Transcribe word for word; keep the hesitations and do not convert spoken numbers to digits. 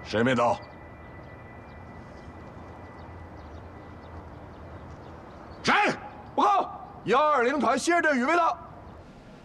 谁没到？谁？ 报告，幺二零团谢振宇没到。